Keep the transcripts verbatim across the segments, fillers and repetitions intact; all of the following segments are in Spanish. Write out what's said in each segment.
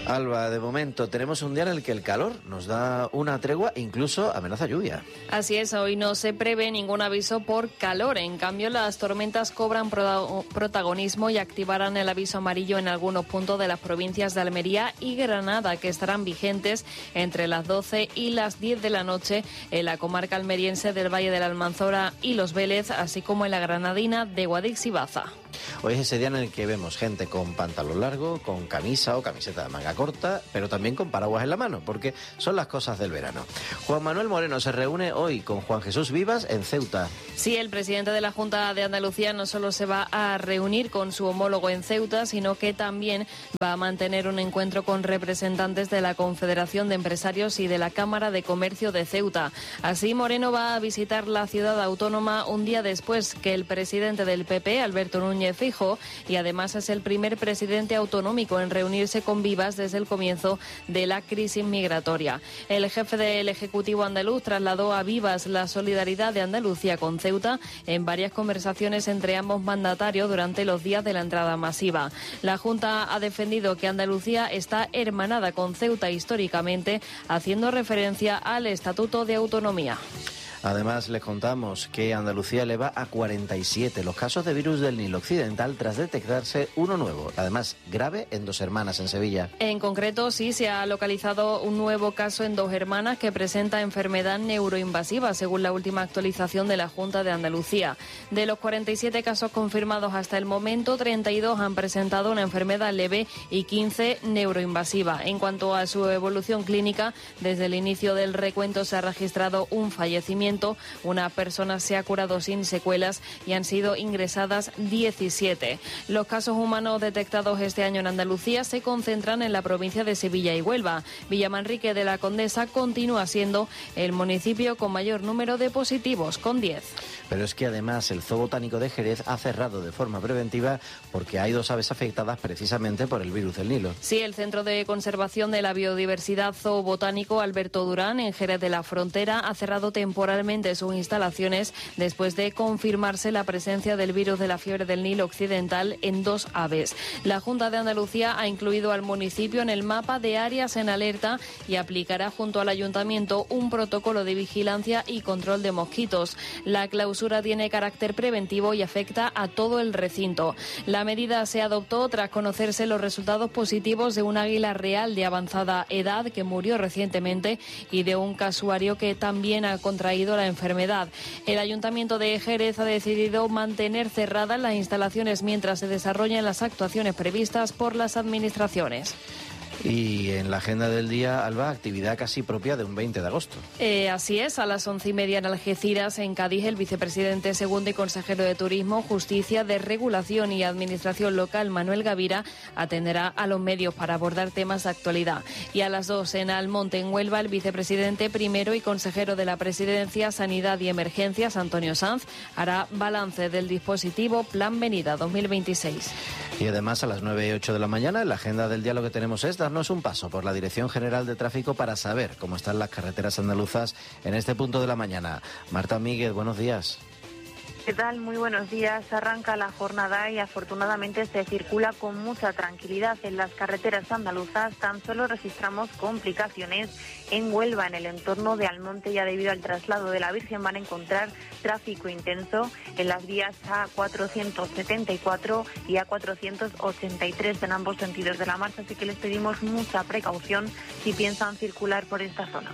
Alba, de momento tenemos un día en el que el calor nos da una tregua e incluso amenaza lluvia. Así es, hoy no se prevé ningún aviso por calor. En cambio, las tormentas cobran pro- protagonismo y activarán el aviso amarillo en algunos puntos de las provincias de Almería y Granada, que estarán vigentes entre las doce y las diez de la noche en la comarca almeriense del Valle de la Almanzora y Los Vélez, así como en la granadina de Guadix y Baza. Hoy es ese día en el que vemos gente con pantalón largo, con camisa o camiseta de manga corta, pero también con paraguas en la mano, porque son las cosas del verano. Juan Manuel Moreno se reúne hoy con Juan Jesús Vivas en Ceuta. Sí, el presidente de la Junta de Andalucía no solo se va a reunir con su homólogo en Ceuta, sino que también va a mantener un encuentro con representantes de la Confederación de Empresarios y de la Cámara de Comercio de Ceuta. Así, Moreno va a visitar la ciudad autónoma un día después que el presidente del P P, Alberto Núñez Feijóo, y además es el primer presidente autonómico en reunirse con Vivas desde el comienzo de la crisis migratoria. El jefe del Ejecutivo andaluz trasladó a Vivas la solidaridad de Andalucía con Ceuta en varias conversaciones entre ambos mandatarios durante los días de la entrada masiva. La Junta ha defendido que Andalucía está hermanada con Ceuta históricamente, haciendo referencia al Estatuto de Autonomía. Además, les contamos que Andalucía eleva a cuarenta y siete los casos de virus del Nilo Occidental tras detectarse uno nuevo, además grave, en Dos Hermanas, en Sevilla. En concreto, sí, se ha localizado un nuevo caso en Dos Hermanas que presenta enfermedad neuroinvasiva, según la última actualización de la Junta de Andalucía. De los cuarenta y siete casos confirmados hasta el momento, treinta y dos han presentado una enfermedad leve y quince neuroinvasiva. En cuanto a su evolución clínica, desde el inicio del recuento se ha registrado un fallecimiento. Una persona se ha curado sin secuelas y han sido ingresadas diecisiete. Los casos humanos detectados este año en Andalucía se concentran en la provincia de Sevilla y Huelva. Villamanrique de la Condesa continúa siendo el municipio con mayor número de positivos, con diez. Pero es que además el Zoo Botánico de Jerez ha cerrado de forma preventiva porque hay dos aves afectadas precisamente por el virus del Nilo. Sí, el Centro de Conservación de la Biodiversidad Zoo Botánico Alberto Durán, en Jerez de la Frontera, ha cerrado temporalmente sus instalaciones después de confirmarse la presencia del virus de la fiebre del Nilo Occidental en dos aves. La Junta de Andalucía ha incluido al municipio en el mapa de áreas en alerta y aplicará junto al ayuntamiento un protocolo de vigilancia y control de mosquitos. La clausura tiene carácter preventivo y afecta a todo el recinto. La medida se adoptó tras conocerse los resultados positivos de un águila real de avanzada edad que murió recientemente y de un casuario que también ha contraído la enfermedad. El Ayuntamiento de Jerez ha decidido mantener cerradas las instalaciones mientras se desarrollan las actuaciones previstas por las administraciones. Y en la agenda del día, Alba, actividad casi propia de un veinte de agosto. Eh, así es, a las once y media en Algeciras, en Cádiz, el vicepresidente segundo y consejero de Turismo, Justicia, de Regulación y Administración Local, Manuel Gavira, atenderá a los medios para abordar temas de actualidad. Y a las dos en Almonte, en Huelva, el vicepresidente primero y consejero de la Presidencia, Sanidad y Emergencias, Antonio Sanz, hará balance del dispositivo Plan Venida dos mil veintiséis. Y además a las nueve y ocho de la mañana, en la agenda del día lo que tenemos es darnos un paso por la Dirección General de Tráfico para saber cómo están las carreteras andaluzas en este punto de la mañana. Marta Míguez, buenos días. ¿Qué tal? Muy buenos días. Arranca la jornada y afortunadamente se circula con mucha tranquilidad en las carreteras andaluzas. Tan solo registramos complicaciones en Huelva, en el entorno de Almonte. Ya debido al traslado de la Virgen van a encontrar tráfico intenso en las vías A cuatrocientos setenta y cuatro y A cuatrocientos ochenta y tres en ambos sentidos de la marcha, así que les pedimos mucha precaución si piensan circular por esta zona.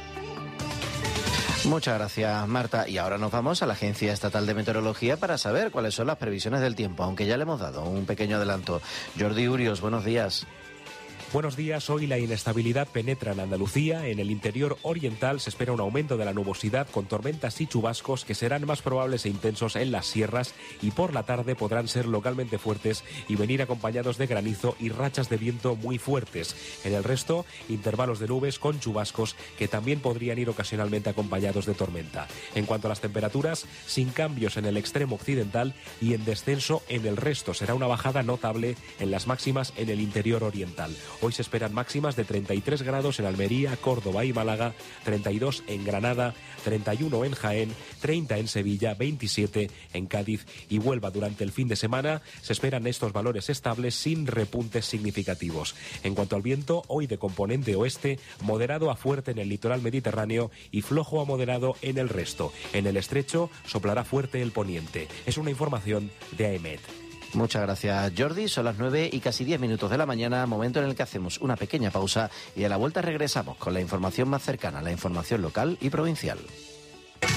Muchas gracias, Marta. Y ahora nos vamos a la Agencia Estatal de Meteorología para saber cuáles son las previsiones del tiempo, aunque ya le hemos dado un pequeño adelanto. Jordi Urios, buenos días. Buenos días. Hoy la inestabilidad penetra en Andalucía. En el interior oriental se espera un aumento de la nubosidad con tormentas y chubascos que serán más probables e intensos en las sierras y por la tarde podrán ser localmente fuertes y venir acompañados de granizo y rachas de viento muy fuertes. En el resto, intervalos de nubes con chubascos que también podrían ir ocasionalmente acompañados de tormenta. En cuanto a las temperaturas, sin cambios en el extremo occidental y en descenso en el resto. Será una bajada notable en las máximas en el interior oriental. Hoy se esperan máximas de treinta y tres grados en Almería, Córdoba y Málaga, treinta y dos en Granada, treinta y uno en Jaén, treinta en Sevilla, veintisiete en Cádiz y Huelva. Durante el fin de semana se esperan estos valores estables sin repuntes significativos. En cuanto al viento, hoy de componente oeste, moderado a fuerte en el litoral mediterráneo y flojo a moderado en el resto. En el estrecho soplará fuerte el poniente. Es una información de A E M E T. Muchas gracias, Jordi. Son las nueve y casi diez minutos de la mañana, momento en el que hacemos una pequeña pausa y a la vuelta regresamos con la información más cercana, la información local y provincial.